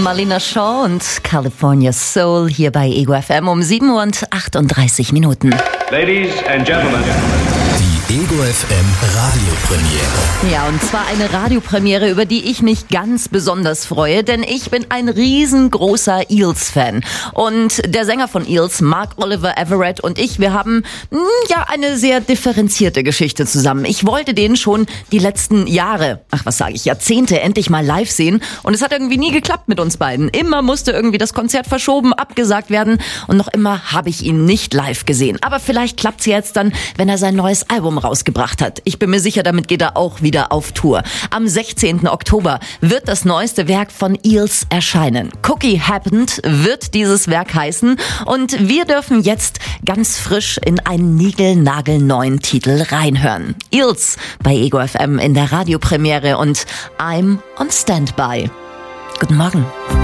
Marlena Shaw und California Soul hier bei Ego FM um 7:38 Minuten. Ladies and Gentlemen. Die Ego FM Radiopremiere. Ja, und zwar eine Radiopremiere, über die ich mich ganz besonders freue, denn ich bin ein riesengroßer Eels-Fan. Und der Sänger von Eels, Mark Oliver Everett, und ich, wir haben eine sehr differenzierte Geschichte zusammen. Ich wollte den schon die letzten Jahrzehnte endlich mal live sehen, und es hat irgendwie nie geklappt mit uns beiden. Immer musste irgendwie das Konzert verschoben, abgesagt werden, und noch immer habe ich ihn nicht live gesehen. Aber vielleicht klappt's jetzt dann, wenn er sein neues Album rausgebracht hat. Ich bin mir sicher, damit geht er auch wieder auf Tour. Am 16. Oktober wird das neueste Werk von Eels erscheinen. Cookie Happened wird dieses Werk heißen, und wir dürfen jetzt ganz frisch in einen niegelnagelneuen Titel reinhören. Eels bei Ego FM in der Radiopremiere und I'm on Standby. Guten Morgen.